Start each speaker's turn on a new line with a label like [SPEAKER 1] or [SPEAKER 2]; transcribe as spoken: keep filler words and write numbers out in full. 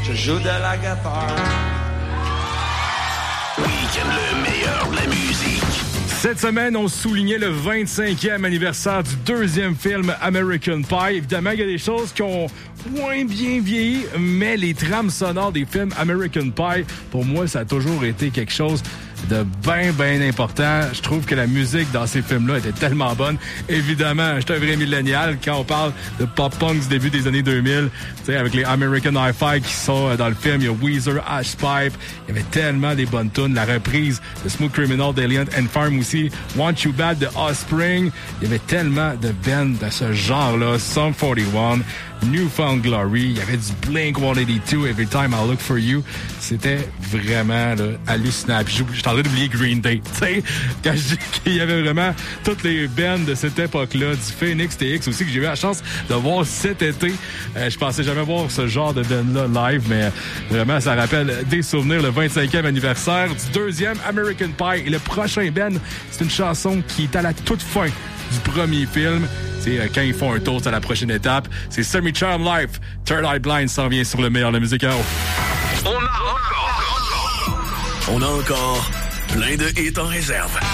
[SPEAKER 1] je joue de la guitare.
[SPEAKER 2] Oui, qui aime le meilleur de la musique.
[SPEAKER 3] Cette semaine, on soulignait le vingt-cinquième anniversaire du deuxième film American Pie. Évidemment, il y a des choses qui ont moins bien vieilli, mais les trames sonores des films American Pie, pour moi, ça a toujours été quelque chose de bien, bien important. Je trouve que la musique dans ces films-là était tellement bonne. Évidemment, j'étais un vrai millénial quand on parle de pop-punk du début des années deux mille. Tu sais, avec les American Hi-Fi qui sont dans le film, il y a Weezer, Ash Pipe. Il y avait tellement des bonnes tunes. La reprise de Smooth Criminal d'Alien and Farm aussi. Want You Bad de Offspring. Il y avait tellement de bands de ce genre-là. Sum forty-one. Newfound Glory, il y avait du Blink one eighty-two, Every Time I Look For You. C'était vraiment là, hallucinant. Puis j'étais en train d'oublier Green Day, tu sais, quand je dis qu'il y avait vraiment toutes les bands de cette époque-là, du Phoenix T X aussi, que j'ai eu la chance de voir cet été. Euh, je pensais jamais voir ce genre de band-là live, mais vraiment, ça rappelle des souvenirs. Le vingt-cinquième anniversaire du deuxième American Pie. Et le prochain band, c'est une chanson qui est à la toute fin du premier film. C'est euh, quand ils font un toast à la prochaine étape. C'est Semi Charm Life. Third Eye Blind s'en vient sur le meilleur de la musique.
[SPEAKER 2] On a encore, on a encore plein de hits en réserve.